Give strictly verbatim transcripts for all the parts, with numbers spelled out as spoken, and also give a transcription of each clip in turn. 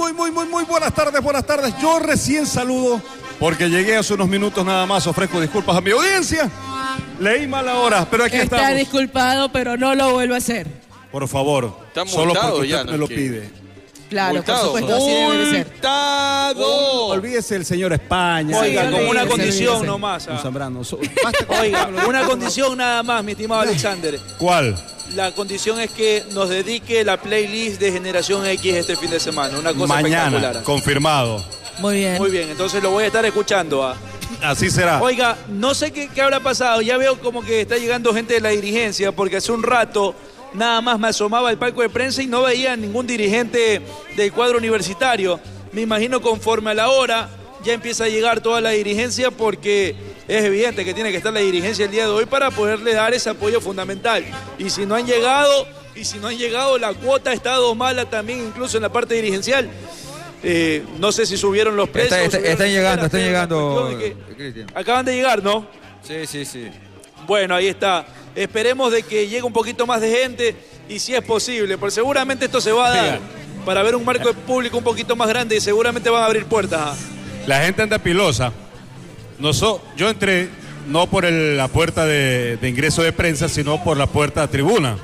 muy, muy, muy, muy buenas tardes, buenas tardes. Yo recién saludo porque llegué hace unos minutos nada más. Ofrezco disculpas a mi audiencia. Leí mal ahora, pero aquí Está estamos. disculpado, pero no lo vuelvo a hacer. Por favor, Está solo multado porque ya, usted ¿no? me lo Que- pide. Claro, Multado. por supuesto, así debe de ser. ¡Multado! Olvídese el señor España. Oiga, Sí, con una olvídese, condición olvídese. nomás. Un ah. Zambrano. So- basta con- Oiga, una condición nada más, mi estimado Alexander. ¿Cuál? La condición es que nos dedique la playlist de Generación X este fin de semana. Una cosa Mañana, espectacular. confirmado. Muy bien. Muy bien, entonces lo voy a estar escuchando. ah. Así será. Oiga, no sé qué, qué habrá pasado. Ya veo como que está llegando gente de la dirigencia, porque hace un rato nada más me asomaba al palco de prensa y no veía ningún dirigente del cuadro universitario. Me imagino conforme a la hora ya empieza a llegar toda la dirigencia, porque es evidente que tiene que estar la dirigencia el día de hoy para poderle dar ese apoyo fundamental. Y si no han llegado, y si no han llegado, la cuota ha estado mala también, incluso en la parte dirigencial. Eh, no sé si subieron los precios. Está- está- subieron están las llegando, esferas, están pero la llegando, cuestión es que Cristian. acaban de llegar, ¿no? Sí, sí, sí. Bueno, ahí está. Esperemos de que llegue un poquito más de gente y si es posible, porque seguramente esto se va a dar para ver un marco de público un poquito más grande y seguramente van a abrir puertas. ah. La gente anda pilosa. Noso- yo entré no por el- la puerta de, de ingreso de prensa, sino por la puerta de tribuna.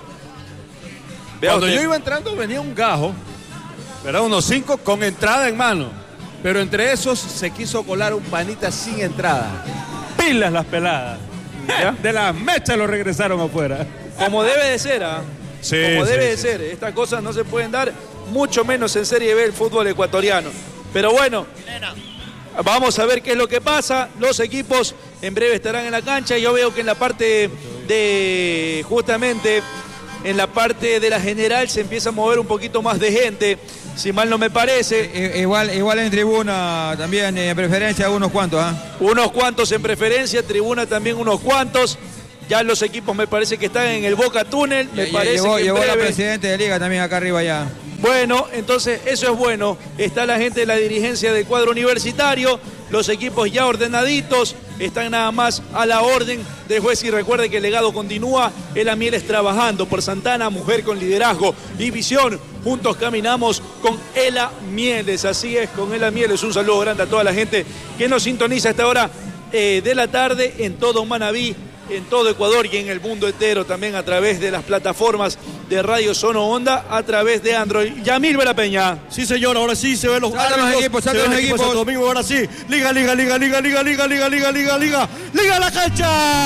Vea Cuando usted. yo iba entrando venía un gajo, ¿verdad? Unos cinco con entrada en mano. Pero entre esos se quiso colar un panita sin entrada. Pilas las peladas. ¿Ya? De las mechas lo regresaron afuera. Como debe de ser, ¿ah? Sí, Como sí, debe de sí. ser. Estas cosas no se pueden dar, mucho menos en Serie B el fútbol ecuatoriano. Pero bueno, vamos a ver qué es lo que pasa. Los equipos en breve estarán en la cancha. Yo veo que en la parte de, justamente, en la parte de la general se empieza a mover un poquito más de gente, si mal no me parece. I- Igual, igual en tribuna también, en preferencia, unos cuantos, ¿ah? Unos cuantos en preferencia, tribuna también unos cuantos. Ya los equipos me parece que están en el Boca Túnel. Me Lle- parece Llegó, que en llegó la breve- presidenta de liga también acá arriba ya. Bueno, entonces eso es bueno. Está la gente de la dirigencia del cuadro universitario, los equipos ya ordenaditos, están nada más a la orden del juez. Y recuerde que el legado continúa. Ela Mieles trabajando por Santana, mujer con liderazgo y visión. Juntos caminamos con Ela Mieles. Así es, con Ela Mieles. Un saludo grande a toda la gente que nos sintoniza a esta hora eh, de la tarde en todo Manabí, en todo Ecuador y en el mundo entero, también a través de las plataformas de Radio Sono Onda, a través de Android. Yamil Vera Peña. Sí, señor, ahora sí se ven los Saltan los árbitros, equipos, se saltan ven los equipos de equipos. Santo Domingo, ahora sí. Liga, liga, liga, liga, liga, liga, liga, liga, liga, liga, liga la cancha.